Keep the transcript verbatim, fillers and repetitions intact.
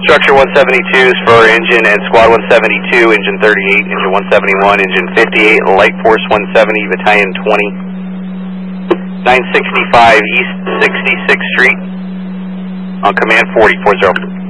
Structure one seventy-two is for engine and squad one seventy-two, engine thirty-eight, engine one seventy-one, engine fifty-eight, Light Force one seventy, battalion twenty. nine sixty-five East sixty-sixth Street on command forty, four zero.